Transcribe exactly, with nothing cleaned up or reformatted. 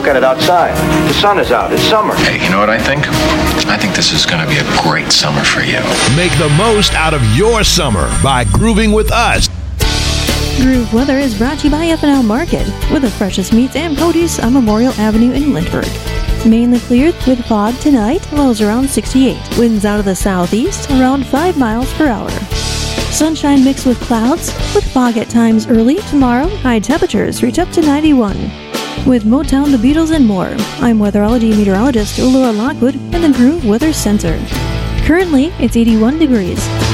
at it outside. The sun is out. It's summer. Hey, you know what I think? I think this is going to be a great summer for you. Make the most out of your summer by grooving with us. Groove Weather is brought to you by F and L Market, with the freshest meats and produce on Memorial Avenue in Lindbergh. Mainly clear with fog tonight, lows around sixty-eight. Winds out of the southeast, around five miles per hour. Sunshine mixed with clouds, with fog at times early tomorrow. High temperatures reach up to ninety-one. With Motown, the Beatles, and more, I'm weatherology meteorologist Laura Lockwood in the Groove Weather Center. Currently, it's eighty-one degrees.